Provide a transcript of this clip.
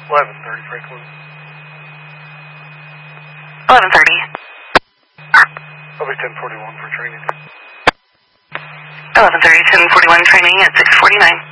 11:30, Franklin. 11:30. I'll be 10:41 for training. 11:30, 10:41 training at 6:49.